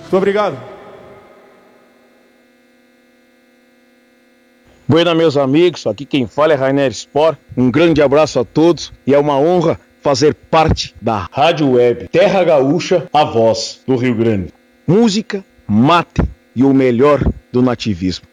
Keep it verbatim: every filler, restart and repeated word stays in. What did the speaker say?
Muito obrigado. Buena, meus amigos, aqui quem fala é Rainer Spor. Um grande abraço a todos e é uma honra fazer parte da Rádio Web Terra Gaúcha, a voz do Rio Grande. Música, mate e o melhor do nativismo.